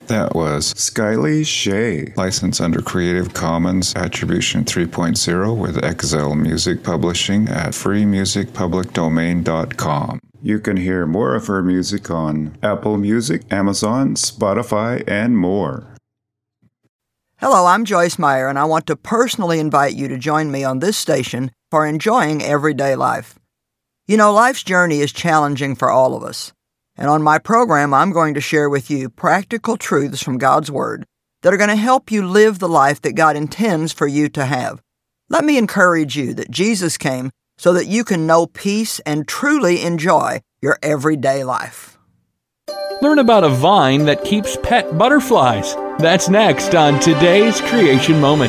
That was Skyly Shay, licensed under Creative Commons Attribution 3.0 with Excel Music Publishing at freemusicpublicdomain.com. You can hear more of her music on Apple Music, Amazon, Spotify, and more. Hello, I'm Joyce Meyer, and I want to personally invite you to join me on this station for enjoying everyday life. You know, life's journey is challenging for all of us. And on my program, I'm going to share with you practical truths from God's Word that are going to help you live the life that God intends for you to have. Let me encourage you that Jesus came so that you can know peace and truly enjoy your everyday life. Learn about a vine that keeps pet butterflies. That's next on today's Creation Moment.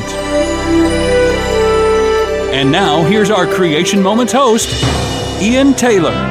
And now, here's our Creation Moments host, Ian Taylor.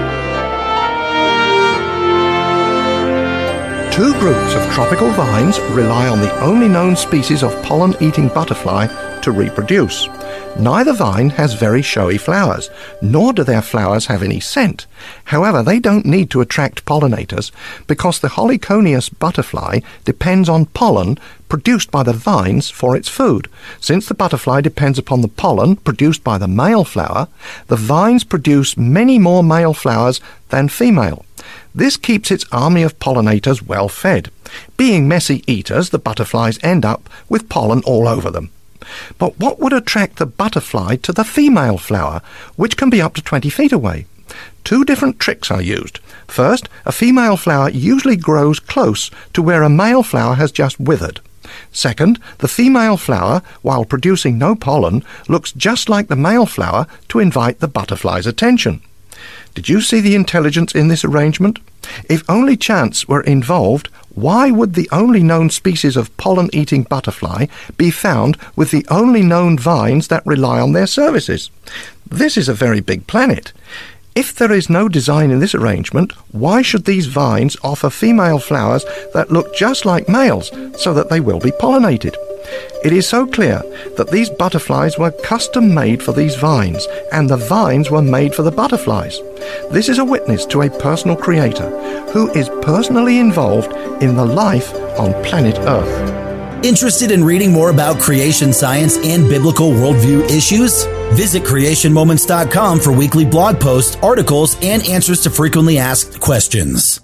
Two groups of tropical vines rely on the only known species of pollen-eating butterfly to reproduce. Neither vine has very showy flowers, nor do their flowers have any scent. However, they don't need to attract pollinators because the Heliconius butterfly depends on pollen produced by the vines for its food. Since the butterfly depends upon the pollen produced by the male flower, the vines produce many more male flowers than female. This keeps its army of pollinators well fed. Being messy eaters, the butterflies end up with pollen all over them. But what would attract the butterfly to the female flower, which can be up to 20 feet away? Two different tricks are used. First, a female flower usually grows close to where a male flower has just withered. Second, the female flower, while producing no pollen, looks just like the male flower to invite the butterfly's attention. Did you see the intelligence in this arrangement? If only chance were involved, why would the only known species of pollen-eating butterfly be found with the only known vines that rely on their services? This is a very big planet. If there is no design in this arrangement, why should these vines offer female flowers that look just like males so that they will be pollinated? It is so clear that these butterflies were custom-made for these vines, and the vines were made for the butterflies. This is a witness to a personal creator who is personally involved in the life on planet Earth. Interested in reading more about creation science and biblical worldview issues? Visit creationmoments.com for weekly blog posts, articles, and answers to frequently asked questions.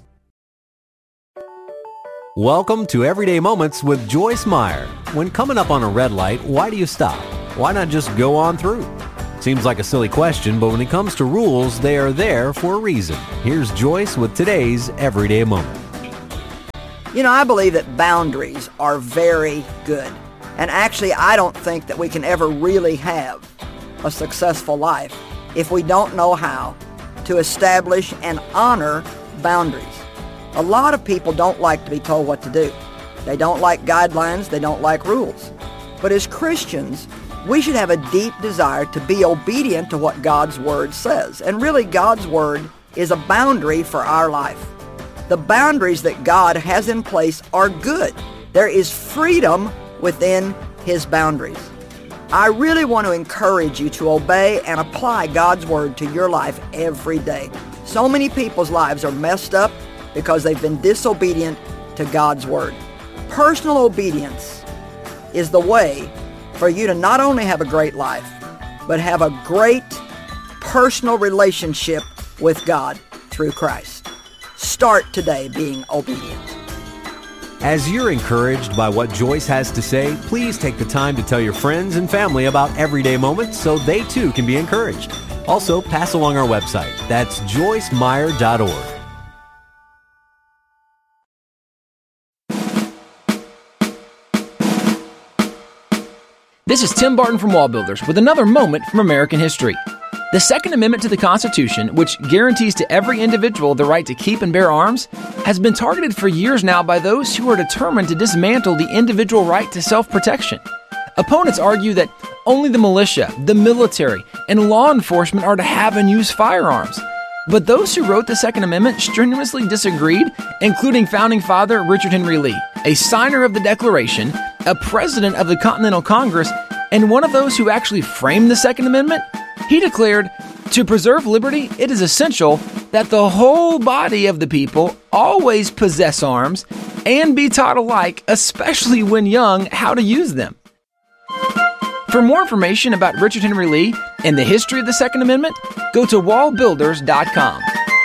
Welcome to Everyday Moments with Joyce Meyer. When coming up on a red light, why do you stop? Why not just go on through? Seems like a silly question, but when it comes to rules, they are there for a reason. Here's Joyce with today's Everyday Moment. You know, I believe that boundaries are very good. And actually, I don't think that we can ever really have a successful life if we don't know how to establish and honor boundaries. A lot of people don't like to be told what to do. They don't like guidelines, they don't like rules. But as Christians, we should have a deep desire to be obedient to what God's Word says. And really, God's Word is a boundary for our life. The boundaries that God has in place are good. There is freedom within His boundaries. I really want to encourage you to obey and apply God's Word to your life every day. So many people's lives are messed up because they've been disobedient to God's Word. Personal obedience is the way for you to not only have a great life, but have a great personal relationship with God through Christ. Start today being obedient. As you're encouraged by what Joyce has to say, please take the time to tell your friends and family about Everyday Moments so they too can be encouraged. Also, pass along our website. That's joycemeyer.org. This is Tim Barton from Wall Builders with another moment from American history. The Second Amendment to the Constitution, which guarantees to every individual the right to keep and bear arms, has been targeted for years now by those who are determined to dismantle the individual right to self-protection. Opponents argue that only the militia, the military, and law enforcement are to have and use firearms. But those who wrote the Second Amendment strenuously disagreed, including Founding Father Richard Henry Lee, a signer of the Declaration, a president of the Continental Congress, and one of those who actually framed the Second Amendment. He declared, To preserve liberty, it is essential that the whole body of the people always possess arms and be taught alike, especially when young, how to use them. For more information about Richard Henry Lee and the history of the Second Amendment, go to wallbuilders.com.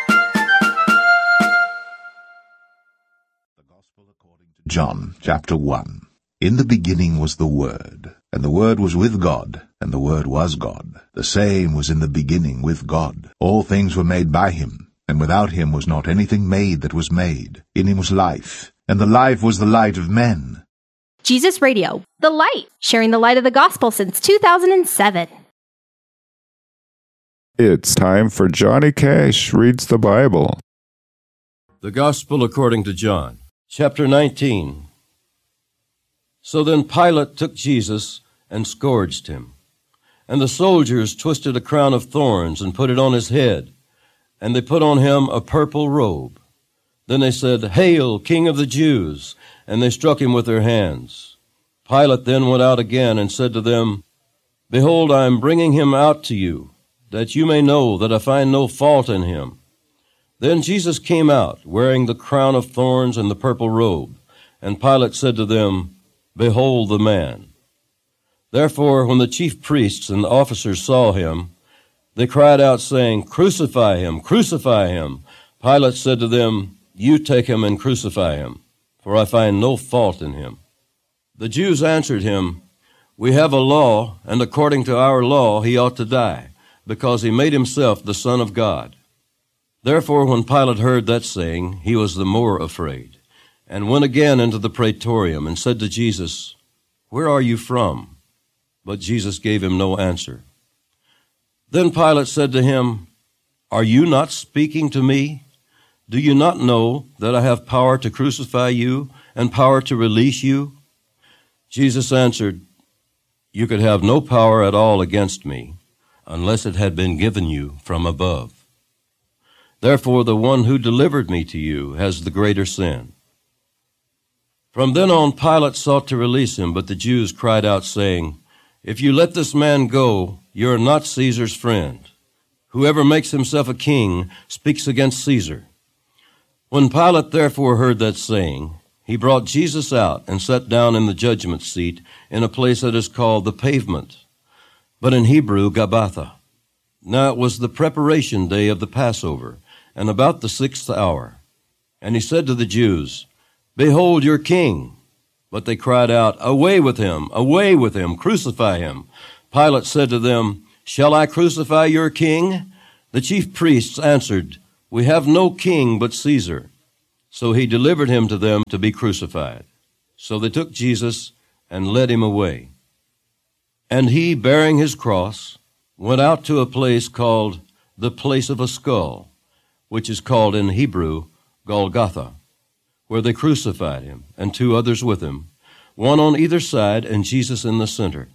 John chapter 1. In the beginning was the Word, and the Word was with God, and the Word was God. The same was in the beginning with God. All things were made by him, and without him was not anything made that was made. In him was life, and the life was the light of men. Jesus Radio, the light, sharing the light of the gospel since 2007. It's time for Johnny Cash Reads the Bible. The Gospel according to John, chapter 19. So then Pilate took Jesus and scourged him. And the soldiers twisted a crown of thorns and put it on his head, and they put on him a purple robe. Then they said, "Hail, King of the Jews!" And they struck him with their hands. Pilate then went out again and said to them, "Behold, I am bringing him out to you, that you may know that I find no fault in him." Then Jesus came out, wearing the crown of thorns and the purple robe. And Pilate said to them, "Behold the man." Therefore, when the chief priests and the officers saw him, they cried out, saying, "Crucify him, crucify him." Pilate said to them, "You take him and crucify him, for I find no fault in him." The Jews answered him, "We have a law, and according to our law he ought to die, because he made himself the Son of God." Therefore, when Pilate heard that saying, he was the more afraid, and went again into the praetorium, and said to Jesus, "Where are you from?" But Jesus gave him no answer. Then Pilate said to him, "Are you not speaking to me? Do you not know that I have power to crucify you and power to release you?" Jesus answered, "You could have no power at all against me, unless it had been given you from above. Therefore the one who delivered me to you has the greater sin." From then on Pilate sought to release him, but the Jews cried out, saying, "If you let this man go, you are not Caesar's friend. Whoever makes himself a king speaks against Caesar." When Pilate therefore heard that saying, he brought Jesus out and sat down in the judgment seat in a place that is called the Pavement, but in Hebrew Gabbatha. Now it was the preparation day of the Passover, and about the 6th hour. And he said to the Jews, "Behold your king." But they cried out, away with him, crucify him." Pilate said to them, "Shall I crucify your king?" The chief priests answered, "We have no king but Caesar." So he delivered him to them to be crucified. So they took Jesus and led him away. And he, bearing his cross, went out to a place called the Place of a Skull, which is called in Hebrew Golgotha, where they crucified him, and 2 others with him, one on either side, and Jesus in the center.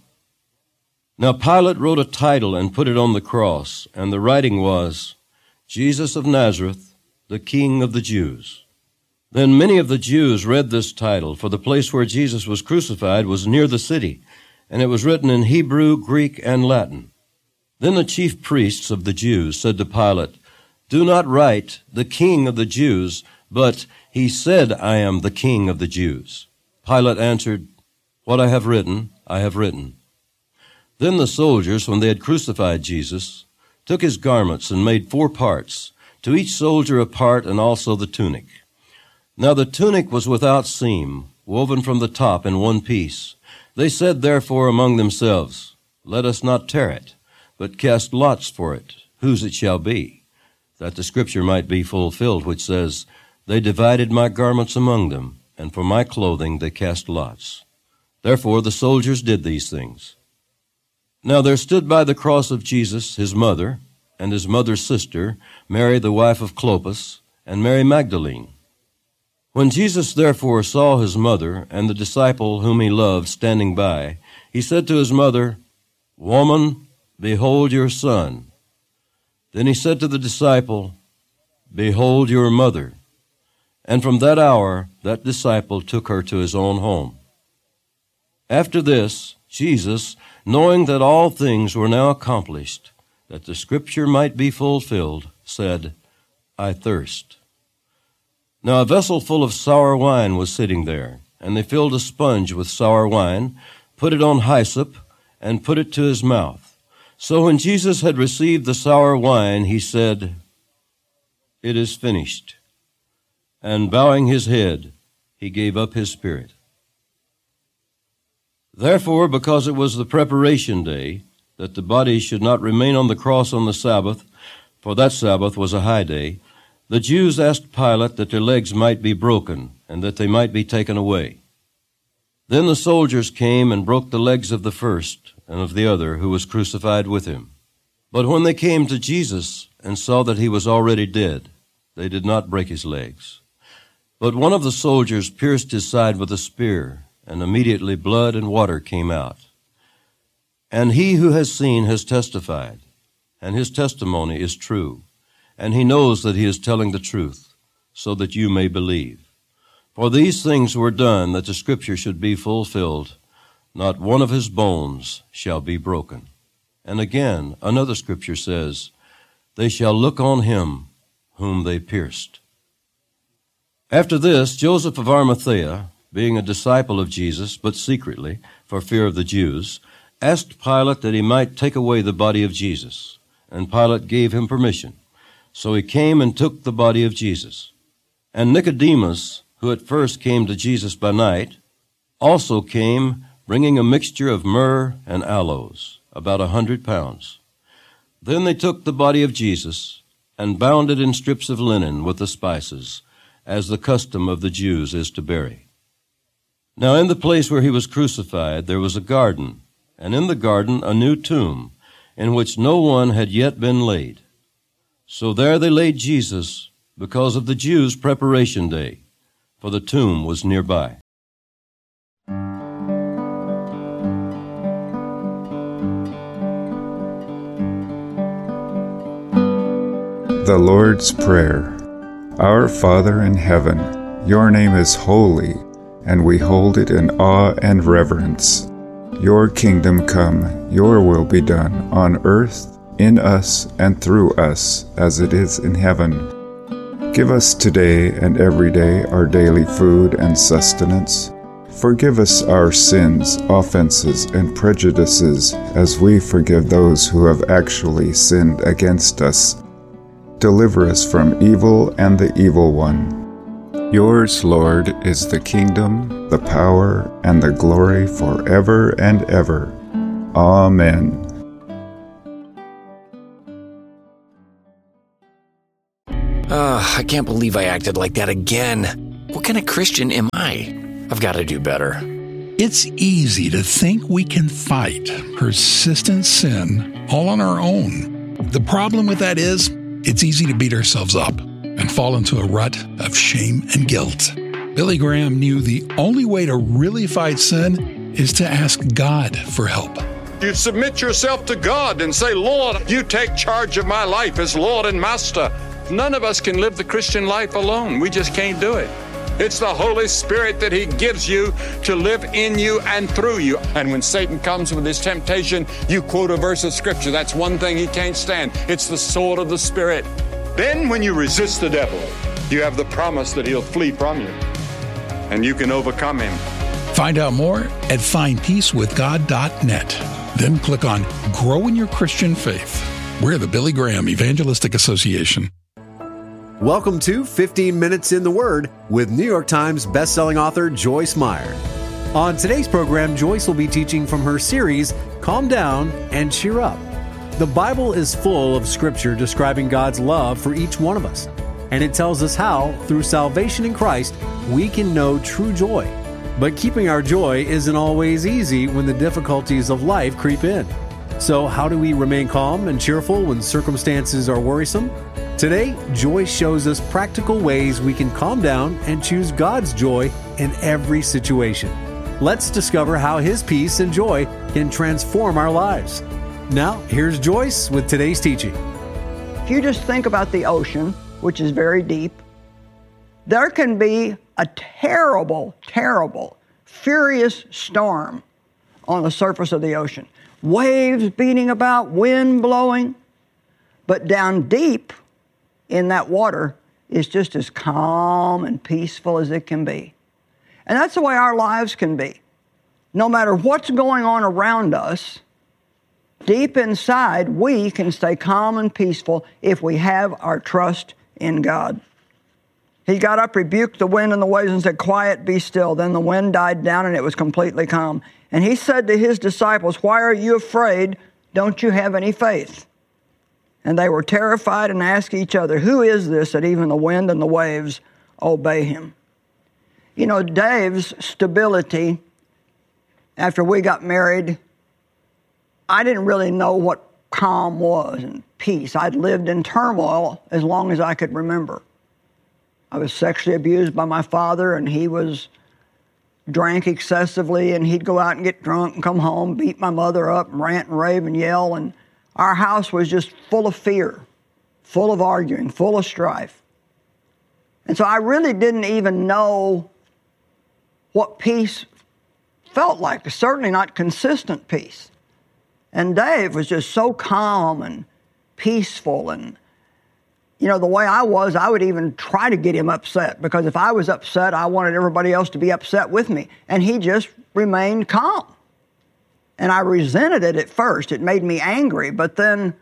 Now Pilate wrote a title and put it on the cross, and the writing was, "Jesus of Nazareth, the King of the Jews." Then many of the Jews read this title, for the place where Jesus was crucified was near the city, and it was written in Hebrew, Greek, and Latin. Then the chief priests of the Jews said to Pilate, "Do not write, 'The King of the Jews,' but 'He said, I am the King of the Jews.'" Pilate answered, "What I have written, I have written." Then the soldiers, when they had crucified Jesus, took his garments and made 4 parts, to each soldier a part, and also the tunic. Now the tunic was without seam, woven from the top in one piece. They said therefore among themselves, "Let us not tear it, but cast lots for it, whose it shall be," that the scripture might be fulfilled, which says, "They divided my garments among them, and for my clothing they cast lots." Therefore the soldiers did these things. Now there stood by the cross of Jesus his mother, and his mother's sister, Mary the wife of Clopas, and Mary Magdalene. When Jesus therefore saw his mother and the disciple whom he loved standing by, he said to his mother, "Woman, behold your son." Then he said to the disciple, "Behold your mother." And from that hour that disciple took her to his own home. After this, Jesus, knowing that all things were now accomplished, that the scripture might be fulfilled, said, I thirst. Now a vessel full of sour wine was sitting there, and they filled a sponge with sour wine, put it on hyssop, and put it to his mouth. So when Jesus had received the sour wine, he said, It is finished. And bowing his head, he gave up his spirit. Therefore, because it was the preparation day, that the body should not remain on the cross on the Sabbath, for that Sabbath was a high day, the Jews asked Pilate that their legs might be broken, and that they might be taken away. Then the soldiers came and broke the legs of the first and of the other who was crucified with him. But when they came to Jesus and saw that he was already dead, they did not break his legs. But one of the soldiers pierced his side with a spear, and immediately blood and water came out. And he who has seen has testified, and his testimony is true, and he knows that he is telling the truth, so that you may believe. For these things were done that the scripture should be fulfilled, not one of his bones shall be broken. And again, another scripture says, They shall look on him whom they pierced. After this, Joseph of Arimathea, being a disciple of Jesus, but secretly, for fear of the Jews, asked Pilate that he might take away the body of Jesus. And Pilate gave him permission. So he came and took the body of Jesus. And Nicodemus, who at first came to Jesus by night, also came, bringing a mixture of myrrh and aloes, about 100 pounds. Then they took the body of Jesus and bound it in strips of linen with the spices, as the custom of the Jews is to bury. Now in the place where he was crucified there was a garden, and in the garden a new tomb, in which no one had yet been laid. So there they laid Jesus, because of the Jews' preparation day, for the tomb was nearby. The Lord's Prayer. Our Father in heaven, your name is holy, and we hold it in awe and reverence. Your kingdom come, your will be done, on earth, in us, and through us, as it is in heaven. Give us today and every day our daily food and sustenance. Forgive us our sins, offenses, and prejudices, as we forgive those who have actually sinned against us. Deliver us from evil and the evil one. Yours, Lord, is the kingdom, the power, and the glory forever and ever. Amen. I can't believe I acted like that again. What kind of Christian am I? I've got to do better. It's easy to think we can fight persistent sin all on our own. The problem with that is, it's easy to beat ourselves up and fall into a rut of shame and guilt. Billy Graham knew the only way to really fight sin is to ask God for help. You submit yourself to God and say, Lord, you take charge of my life as Lord and Master. None of us can live the Christian life alone. We just can't do it. It's the Holy Spirit that He gives you to live in you and through you. And when Satan comes with his temptation, you quote a verse of Scripture. That's one thing he can't stand. It's the sword of the Spirit. Then when you resist the devil, you have the promise that he'll flee from you. And you can overcome him. Find out more at findpeacewithgod.net. Then click on Grow in Your Christian Faith. We're the Billy Graham Evangelistic Association. Welcome to 15 Minutes in the Word with New York Times bestselling author Joyce Meyer. On today's program, Joyce will be teaching from her series, Calm Down and Cheer Up. The Bible is full of scripture describing God's love for each one of us, and it tells us how, through salvation in Christ, we can know true joy. But keeping our joy isn't always easy when the difficulties of life creep in. So how do we remain calm and cheerful when circumstances are worrisome? Today, Joyce shows us practical ways we can calm down and choose God's joy in every situation. Let's discover how His peace and joy can transform our lives. Now, here's Joyce with today's teaching. If you just think about the ocean, which is very deep, there can be a terrible, terrible, furious storm on the surface of the ocean. Waves beating about, wind blowing. But down deep in that water is just as calm and peaceful as it can be. And that's the way our lives can be. No matter what's going on around us, deep inside, we can stay calm and peaceful if we have our trust in God. He got up, rebuked the wind and the waves, and said, "Quiet, be still." Then the wind died down, and it was completely calm. And he said to his disciples, "Why are you afraid? Don't you have any faith?" And they were terrified and asked each other, "Who is this that even the wind and the waves obey him?" You know, Dave's stability, after we got married, I didn't really know what calm was and peace. I'd lived in turmoil as long as I could remember. I was sexually abused by my father, and he drank excessively, and he'd go out and get drunk and come home, beat my mother up, and rant and rave and yell, and our house was just full of fear, full of arguing, full of strife. And so I really didn't even know what peace felt like, certainly not consistent peace. And Dave was just so calm and peaceful, and you know, the way I was, I would even try to get him upset, because if I was upset, I wanted everybody else to be upset with me. And he just remained calm. And I resented it at first. It made me angry. But then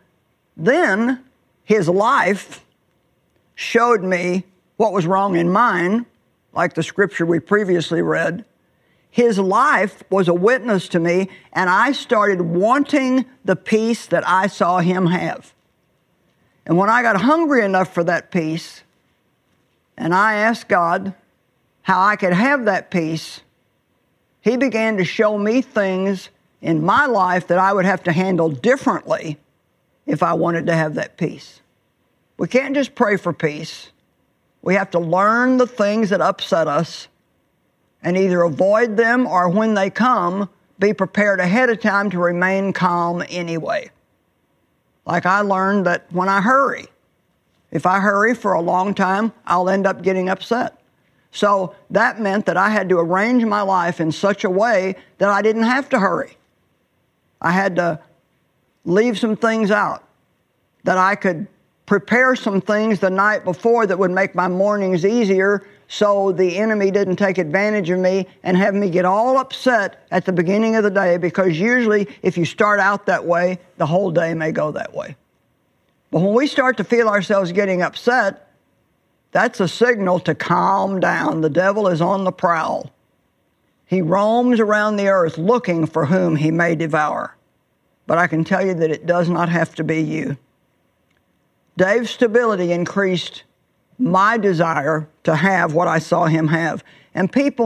his life showed me what was wrong in mine, like the scripture we previously read. His life was a witness to me, and I started wanting the peace that I saw him have. And when I got hungry enough for that peace, and I asked God how I could have that peace, he began to show me things in my life that I would have to handle differently if I wanted to have that peace. We can't just pray for peace. We have to learn the things that upset us and either avoid them, or when they come, be prepared ahead of time to remain calm anyway. Like I learned that when I hurry, if I hurry for a long time, I'll end up getting upset. So that meant that I had to arrange my life in such a way that I didn't have to hurry. I had to leave some things out, that I could prepare some things the night before that would make my mornings easier, so the enemy didn't take advantage of me and have me get all upset at the beginning of the day, because usually if you start out that way, the whole day may go that way. But when we start to feel ourselves getting upset, that's a signal to calm down. The devil is on the prowl. He roams around the earth looking for whom he may devour. But I can tell you that it does not have to be you. Dave's stability increased my desire to have what I saw him have. And people